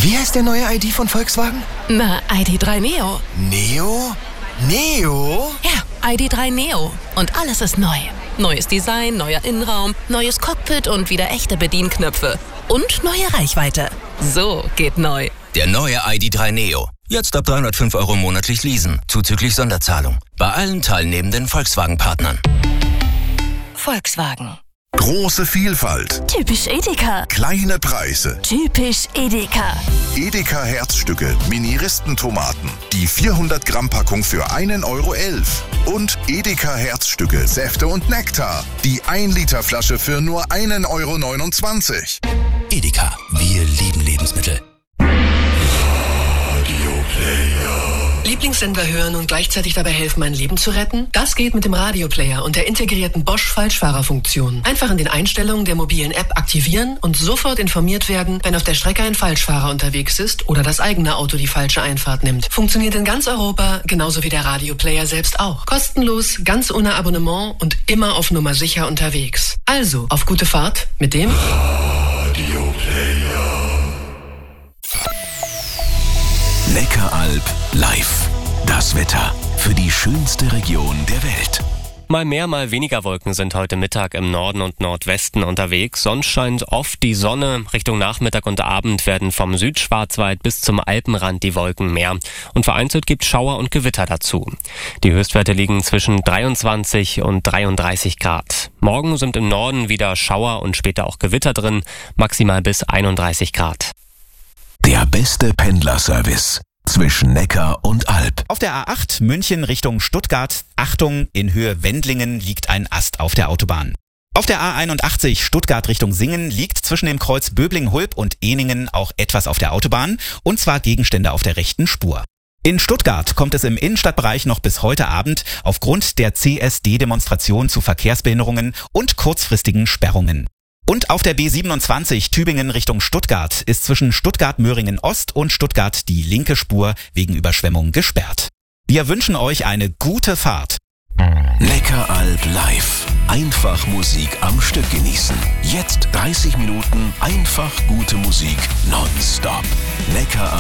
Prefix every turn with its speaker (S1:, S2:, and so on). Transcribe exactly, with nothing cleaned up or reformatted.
S1: Wie heißt der neue I D von Volkswagen?
S2: Na, I D drei Neo.
S1: Neo? Neo?
S2: Ja, I D drei Neo. Und alles ist neu. Neues Design, neuer Innenraum, neues Cockpit und wieder echte Bedienknöpfe. Und neue Reichweite. So geht neu.
S3: Der neue I D drei Neo. Jetzt ab dreihundertfünf Euro monatlich leasen, zuzüglich Sonderzahlung. Bei allen teilnehmenden Volkswagen-Partnern.
S2: Volkswagen.
S4: Große Vielfalt.
S2: Typisch Edeka.
S4: Kleine Preise.
S2: Typisch Edeka.
S4: Edeka Herzstücke, Mini-Ristentomaten. Die vierhundert Gramm Packung für einen Euro elf. Und Edeka Herzstücke, Säfte und Nektar. Die ein Liter Flasche für nur einen Euro neunundzwanzig.
S3: Edeka, wir lieben Lebensmittel.
S5: Lieblingssender hören und gleichzeitig dabei helfen, mein Leben zu retten? Das geht mit dem Radioplayer und der integrierten Bosch-Falschfahrerfunktion. Einfach in den Einstellungen der mobilen App aktivieren und sofort informiert werden, wenn auf der Strecke ein Falschfahrer unterwegs ist oder das eigene Auto die falsche Einfahrt nimmt. Funktioniert in ganz Europa, genauso wie der Radioplayer selbst auch. Kostenlos, ganz ohne Abonnement und immer auf Nummer sicher unterwegs. Also, auf gute Fahrt mit dem
S4: Radioplayer. Neckaralb live. Das Wetter für die schönste Region der Welt.
S6: Mal mehr, mal weniger Wolken sind heute Mittag im Norden und Nordwesten unterwegs. Sonst scheint oft die Sonne. Richtung Nachmittag und Abend werden vom Südschwarzwald bis zum Alpenrand die Wolken mehr. Und vereinzelt gibt Schauer und Gewitter dazu. Die Höchstwerte liegen zwischen dreiundzwanzig und dreiunddreißig Grad. Morgen sind im Norden wieder Schauer und später auch Gewitter drin, maximal bis einunddreißig Grad.
S4: Der beste Pendlerservice zwischen Neckar und Alb.
S7: Auf der A acht München Richtung Stuttgart. Achtung, in Höhe Wendlingen liegt ein Ast auf der Autobahn. Auf der A einundachtzig Stuttgart Richtung Singen liegt zwischen dem Kreuz Böbling-Hulb und Ehningen auch etwas auf der Autobahn, und zwar Gegenstände auf der rechten Spur. In Stuttgart kommt es im Innenstadtbereich noch bis heute Abend aufgrund der C S D-Demonstration zu Verkehrsbehinderungen und kurzfristigen Sperrungen. Und auf der B siebenundzwanzig Tübingen Richtung Stuttgart ist zwischen Stuttgart-Möhringen Ost und Stuttgart die linke Spur wegen Überschwemmung gesperrt. Wir wünschen euch eine gute Fahrt.
S4: Neckaralb live. Einfach Musik am Stück genießen. Jetzt dreißig Minuten einfach gute Musik nonstop. Neckaralb.